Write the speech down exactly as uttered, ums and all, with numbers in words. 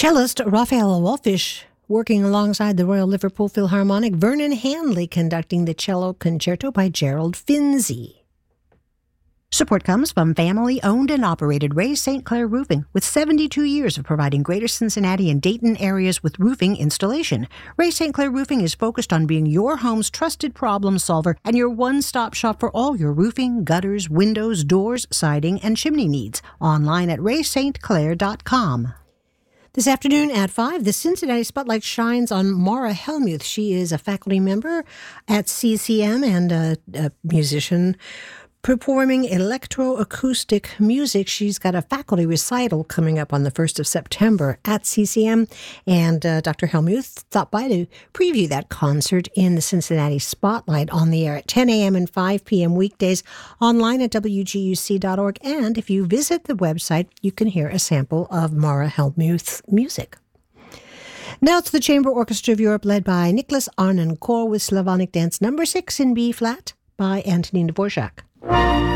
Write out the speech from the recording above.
Cellist Raphael Wallfisch working alongside the Royal Liverpool Philharmonic, Vernon Hanley conducting the cello concerto by Gerald Finzi. Support comes from family-owned and operated Ray Saint Clair Roofing, with seventy-two years of providing Greater Cincinnati and Dayton areas with roofing installation. Ray Saint Clair Roofing is focused on being your home's trusted problem solver and your one-stop shop for all your roofing, gutters, windows, doors, siding, and chimney needs. Online at ray saint clair dot com. This afternoon at five, the Cincinnati Spotlight shines on Maura Helmuth. She is a faculty member at C C M and a, a musician performing electroacoustic music. She's got a faculty recital coming up on the first of September at C C M, and uh, Doctor Helmuth stopped by to preview that concert in the Cincinnati Spotlight on the air at ten a.m. and five p.m. weekdays, online at w g u c dot org. And if you visit the website, you can hear a sample of Maura Helmuth's music. Now it's the Chamber Orchestra of Europe, led by Nicholas Arnoncourt, with Slavonic Dance number six in B-flat by Antonin Dvorak.